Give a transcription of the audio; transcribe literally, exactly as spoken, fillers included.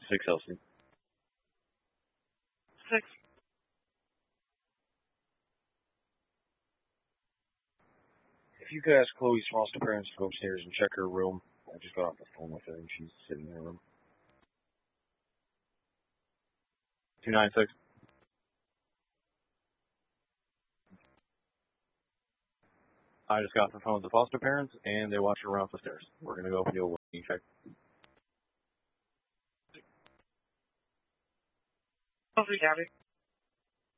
Six Elsie. Six. If you could ask Chloe's foster parents to go upstairs and check her room. I just got off the phone with her and she's sitting in her room. Two nine six. I just got off the phone with the foster parents and they watched her run up the stairs. We're gonna go do a wellbeing check. Elsie County.